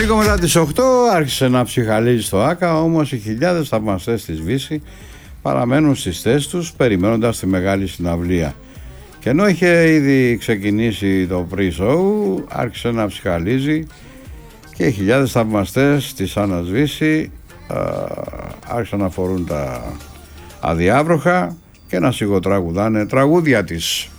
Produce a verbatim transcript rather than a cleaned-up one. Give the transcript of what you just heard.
Λίγο μετά τις οκτώ άρχισε να ψυχαλίζει στο ΆΚΑ, όμως οι χιλιάδες θαυμαστές της Βύση παραμένουν στις θέσεις τους περιμένοντας τη μεγάλη συναυλία. Και ενώ είχε ήδη ξεκινήσει το pre-show, άρχισε να ψυχαλίζει και οι χιλιάδες θαυμαστές της Άννας Βύση άρχισαν να φορούν τα αδιάβροχα και να σιγοτραγουδάνε τραγούδια της.